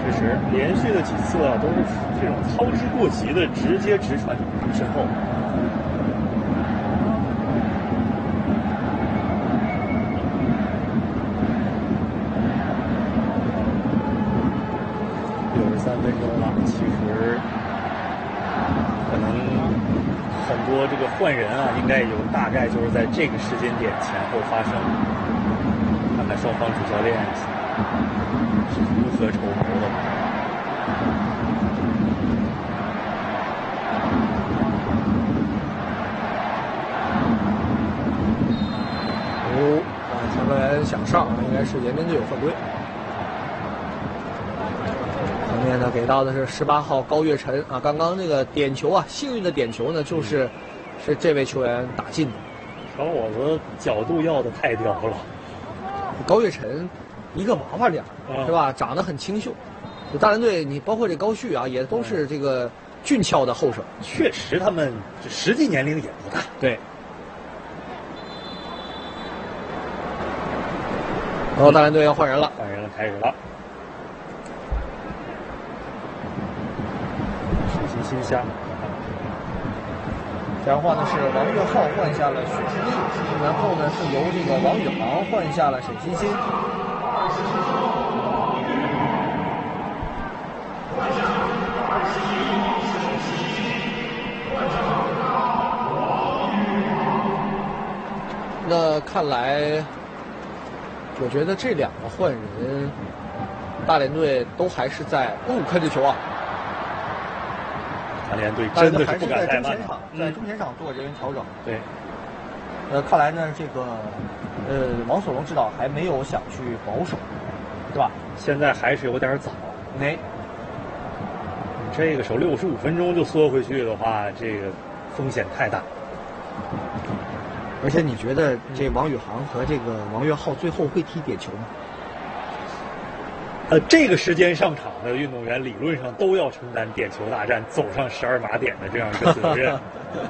确实，连续的几次啊，都是这种操之过急的直接直传身后。63分钟了，其实可能很多这个换人啊，应该有大概就是在这个时间点前后发生。看看双方主教练是如何筹谋的。 调教员想上，应该是延边队有犯规。前面呢给到的是18号高月晨啊，刚刚那个点球啊，幸运的点球呢，是这位球员打进的。 小伙子角度要的太刁了。 高月晨一个娃娃脸，是吧？长得很清秀。大连队你包括这高旭啊，也都是这个俊俏的后生。 确实，他们实际年龄也不大。 对。然后大连队要换人了， 开始了。水晶新下， 这样换的是王岳浩换下了许世力，然后呢是由这个王宇航换下了沈欣欣。那看来，我觉得这两个换人，大连队都还是在看这球啊！ 大连队真的是不敢怠慢， 在中前场做人员调整。 对， 看来呢，这个王索龙指导还没有想去保守，对吧？ 现在还是有点早。 你这个手65分钟就缩回去的话，这个风险太大。 而且你觉得这王宇航和这个王岳浩最后会踢点球吗？ 这个时间上场的运动员理论上都要承担点球大战走上12码点的这样一个责任。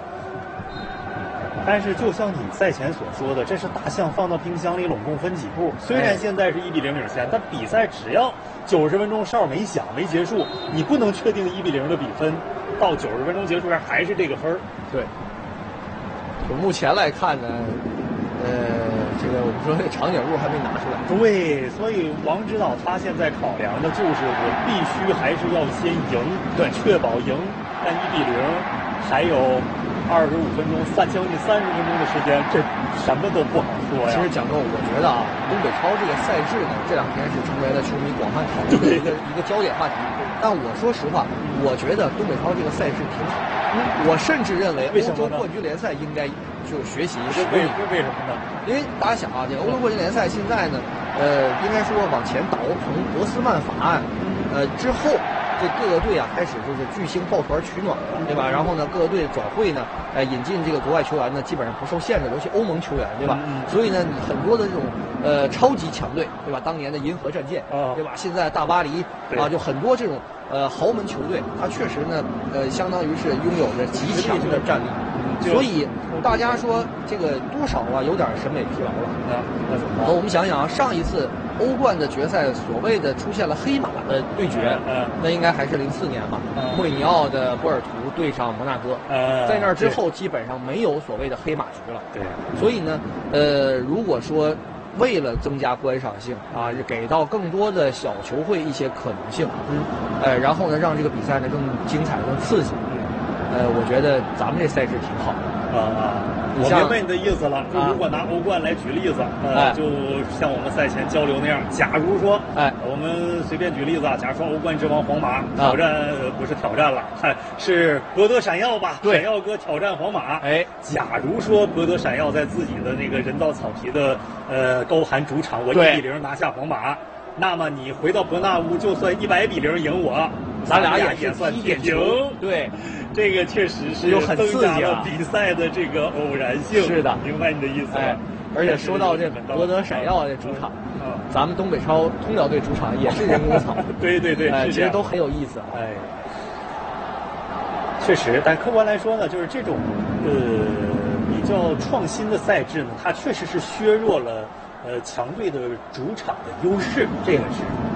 但是就像你赛前所说的，这是大象放到冰箱里拢共分几步。虽然现在是1-0领先，但比赛只要90分钟哨没响没结束，你不能确定1-0的比分到90分钟结束前还是这个分儿。 对。从目前来看呢，这个我们说这长颈鹿还没拿出来。 对，所以王指导他现在考量的就是我必须还是要先赢，对，确保赢。但1-0还有25分钟，将近30分钟的时间，这什么都不好说呀。 其实讲究，我觉得啊，东北超这个赛制呢，这2天是成为了球迷广泛讨论的一个焦点话题。但我说实话，我觉得东北超这个赛制挺好。我甚至认为欧洲冠军联赛应该就学习实力。 为什么呢？ 因为大家想啊，这个欧洲冠军联赛现在呢，应该说往前倒，从博斯曼法案，之后，这各个队啊开始就是巨星抱团取暖，对吧？然后呢，各个队转会呢，引进这个国外球员呢，基本上不受限制，尤其欧盟球员，对吧？所以呢，你很多的这种超级强队，对吧？当年的银河战舰，对吧？现在大巴黎啊，就很多这种豪门球队，它确实呢，相当于是拥有着极强的战力。所以大家说这个多少啊有点审美疲劳了。 那怎么办？ 我们想想啊，上一次欧冠的决赛所谓的出现了黑马的对决，那应该还是04年吧？莫里尼奥的波尔图对上摩纳哥，在那之后基本上没有所谓的黑马局了。 对， 所以呢，如果说为了增加观赏性啊，给到更多的小球会一些可能性，然后呢，让这个比赛呢更精彩、更刺激。我觉得咱们这赛制挺好的。 我明白你的意思了。就如果拿欧冠来举例子，就像我们赛前交流那样，假如说，我们随便举例子啊，假如说欧冠之王皇马挑战，不是挑战了，是博德闪耀吧？闪耀哥挑战皇马。假如说博德闪耀在自己的那个人造草皮的高寒主场，我1-0拿下皇马，那么你回到伯纳乌，就算100-0赢我，咱俩也算点球。 对。 这个确实是增加了比赛的这个偶然性。 是的， 明白你的意思了。 而且说到这博德闪耀的主场，咱们东北超通辽队主场也是人工草。 对， 其实都很有意思。 确实，但客观来说呢，就是这种比较创新的赛制呢，它确实是削弱了强队的主场的优势，这个是。